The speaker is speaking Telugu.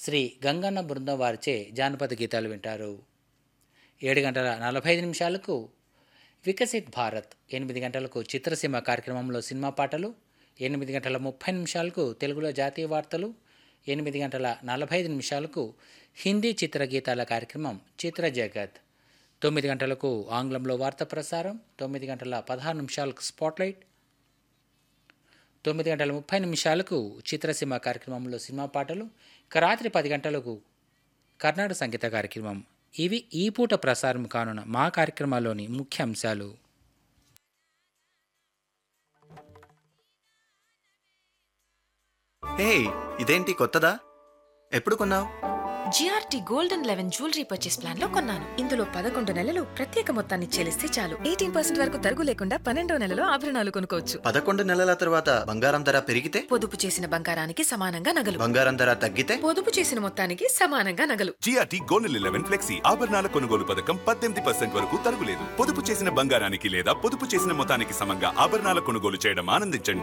శ్రీ గంగన్న బృందం వారిచే జానపద గీతాలు వింటారు. 7:45 వికసిత్ భారత్, 8 గంటలకు చిత్రసీమ కార్యక్రమంలో సినిమా పాటలు, 8:30 తెలుగులో జాతీయ వార్తలు, 8:45 హిందీ చిత్రగీతాల కార్యక్రమం చిత్ర జగత్, 9 గంటలకు ఆంగ్లంలో వార్త ప్రసారం, 9:16 స్పాట్లైట్, 9:30 చిత్రసీమ కార్యక్రమంలో సినిమా పాటలు, రాత్రి 10 గంటలకు కర్ణాటక సంగీత కార్యక్రమం. ఇవి ఈ పూట ప్రసారం కానున్న మా కార్యక్రమాల్లోని ముఖ్య అంశాలు. హే, ఇదేంటి కొత్తదా? ఎప్పుడు కొన్నావు? GRT golden 11 jewellery purchase plan లో కొన్నాను. ఇందులో 11 నెలలు ప్రత్యేక మొత్తాన్ని చెల్లిస్తే చాలు. 18% వరకు తరుగు లేకుండా 12వ నెలలో ఆభరణాలు కొనుక్కోవచ్చు. 11 నెలల తర్వాత బంగారం ధర పెరిగితే? పొదుపు చేసిన బంగారానికి సమానంగా నగలు. బంగారం ధర తగ్గితే? పొదుపు చేసిన మొత్తానికి సమానంగా నగలు. జిఆర్టీ గోల్డెన్ 11 ఫ్లెక్సీ ఆభరణాల కొనుగోలు పథకం 18% వరకు తరుగులేదు. పొదుపు చేసిన బంగారానికి లేదా పొదుపు చేసిన మొత్తానికి సమంగా ఆభరణాల కొనుగోలు చేయడం ఆనందించండి.